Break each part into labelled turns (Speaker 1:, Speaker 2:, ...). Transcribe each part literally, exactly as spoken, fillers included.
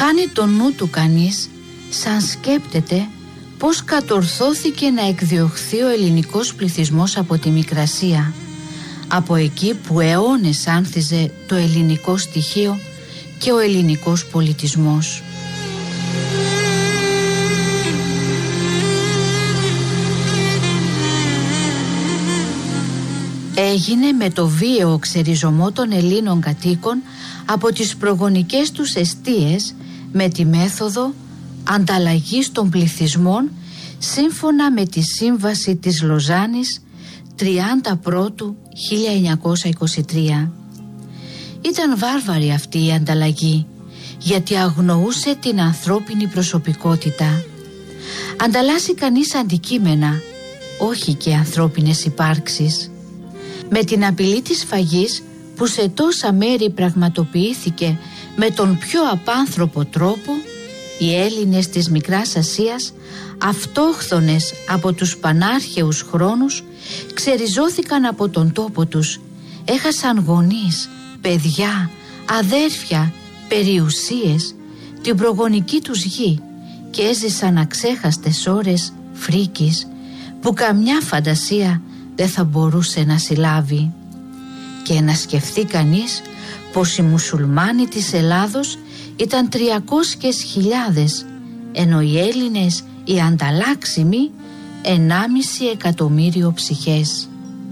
Speaker 1: Χάνει το νου του κανείς σαν σκέπτεται πώς κατορθώθηκε να εκδιωχθεί ο ελληνικός πληθυσμός από τη Μικρασία, από εκεί που αιώνες άνθιζε το ελληνικό στοιχείο και ο ελληνικός πολιτισμός. Έγινε με το βίαιο ξεριζωμό των Ελλήνων κατοίκων από τις προγονικές τους εστίες με τη μέθοδο ανταλλαγής των πληθυσμών σύμφωνα με τη Σύμβαση της Λοζάνης τριάντα πρώτου χίλια εννιακόσια είκοσι τρία. Ήταν βάρβαρη αυτή η ανταλλαγή, γιατί αγνοούσε την ανθρώπινη προσωπικότητα. Ανταλλάσσει κανείς αντικείμενα, όχι και ανθρώπινες υπάρξεις. Με την απειλή της φαγής που σε τόσα μέρη πραγματοποιήθηκε με τον πιο απάνθρωπο τρόπο, οι Έλληνες της Μικράς Ασίας, αυτόχθονες από τους πανάρχαιους χρόνους, ξεριζώθηκαν από τον τόπο τους, έχασαν γονείς, παιδιά, αδέρφια, περιουσίες, την προγονική τους γη και έζησαν αξέχαστες ώρες φρίκης που καμιά φαντασία δεν θα μπορούσε να συλλάβει. Και να σκεφτεί κανείς πως οι μουσουλμάνοι της Ελλάδος ήταν τριακόσιες χιλιάδες, ενώ οι Έλληνες οι ανταλλάξιμοι ενάμιση εκατομμύριο ψυχές.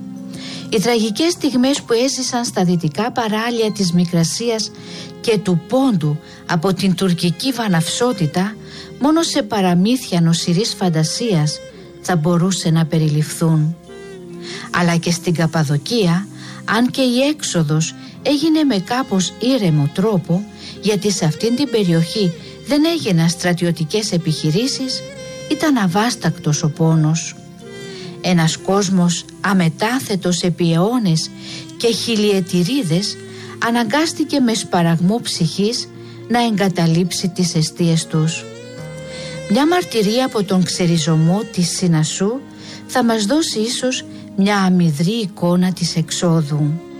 Speaker 1: Οι τραγικές στιγμές που έζησαν στα δυτικά παράλια της Μικρασίας και του Πόντου από την τουρκική βαναυσότητα μόνο σε παραμύθια νοσηρής φαντασίας θα μπορούσε να περιληφθούν. Αλλά και στην Καπαδοκία, αν και η έξοδος έγινε με κάπως ήρεμο τρόπο, γιατί σε αυτήν την περιοχή δεν έγιναν στρατιωτικές επιχειρήσεις, ήταν αβάστακτος ο πόνος. Ένας κόσμος αμετάθετος επί αιώνες και χιλιετηρίδες αναγκάστηκε με σπαραγμό ψυχής να εγκαταλείψει τις εστίες τους. Μια μαρτυρία από τον ξεριζωμό της Συνασσού θα μας δώσει ίσως μια αμυδρή εικόνα της εξόδου.